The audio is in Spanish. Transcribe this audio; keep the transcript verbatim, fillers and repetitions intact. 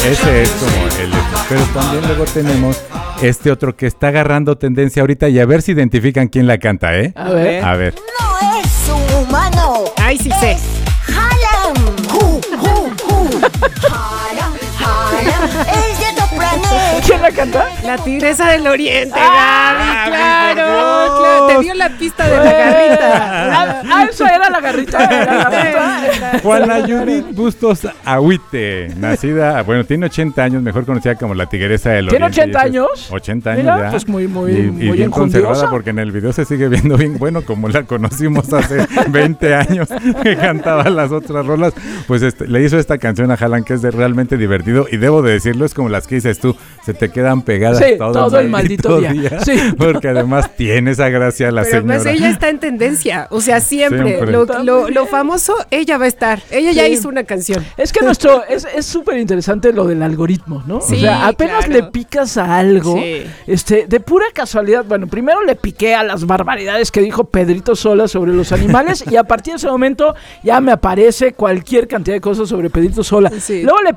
ese es como el... Pero también luego tenemos este otro que está agarrando tendencia ahorita y a ver si identifican quién la canta, ¿eh? A ver. A ver. No es un humano. Ay, sí sé. Harlem. Hu, hu, hu. Harlem, Harlem. Es de otro planeta. ¿Quién la canta? La tigresa del oriente, Ah, Gaby, claro, por claro. Te Dios. dio la pista de la garrita. Ah, ah, eso era la garrita. Era la garrita. Juana Judith Bustos Agüite, nacida, bueno, tiene ochenta años, mejor conocida como la tigresa del ¿Tiene oriente. ochenta y eso es- años? ochenta años Mira, ya. pues muy, muy, y, y muy bien conservada enjundiosa. porque en el video se sigue viendo bien, bueno, como la conocimos hace veinte años que cantaba las otras rolas, pues este, le hizo esta canción a Haaland que es de realmente divertido y debo de decirlo, es como las que dices tú, se te quedan pegadas Sí, todo, todo el maldito día. Sí. porque además tiene esa gracia la Pero señora. pues ella está en tendencia, o sea, siempre, Siempre. Lo, lo, lo famoso, ella va a estar, ella ya Sí. hizo una canción. Es que nuestro es súper interesante lo del algoritmo, ¿no? Sí, o sea, apenas claro. le picas a algo, Sí. este, de pura casualidad, bueno, primero le piqué a las barbaridades que dijo Pedrito Sola sobre los animales y a partir de ese momento ya me aparece cualquier cantidad de cosas sobre Pedrito Sola. Sí. Luego le